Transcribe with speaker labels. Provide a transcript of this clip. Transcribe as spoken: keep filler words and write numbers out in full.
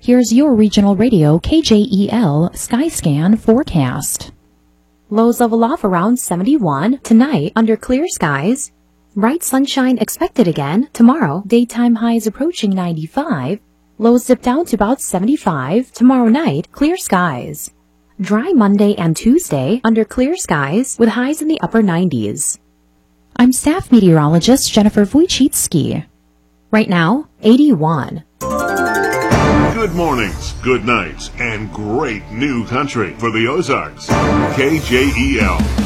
Speaker 1: Here's your regional radio K J E L Skyscan forecast. Lows level off around seventy-one. Tonight, under clear skies. Bright sunshine expected again. Tomorrow, daytime highs approaching ninety-five. Lows dip down to about seventy-five. Tomorrow night, clear skies. Dry Monday and Tuesday, under clear skies, with highs in the upper nineties. I'm staff meteorologist Jennifer Wojcicki. Right now, eighty-one.
Speaker 2: Good mornings, good nights, and great new country for the Ozarks. K J E L.